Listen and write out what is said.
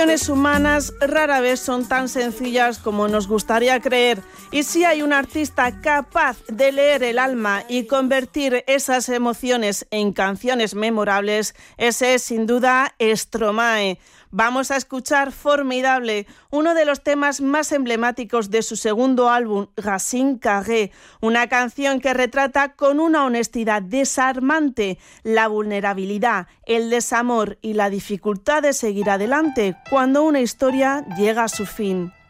Las humanas rara vez son tan sencillas como nos gustaría creer, y si hay un artista capaz de leer el alma y convertir esas emociones en canciones memorables, ese es sin duda Stromae. Vamos a escuchar Formidable, uno de los temas más emblemáticos de su segundo álbum, Racine Carrée, una canción que retrata con una honestidad desarmante la vulnerabilidad, el desamor y la dificultad de seguir adelante cuando una historia llega a su fin.